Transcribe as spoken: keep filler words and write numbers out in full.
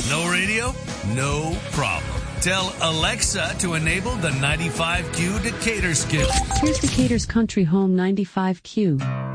No radio? No problem. Tell Alexa to enable the ninety-five Q Decatur skit. Here's Decatur's Country Home ninety-five Q.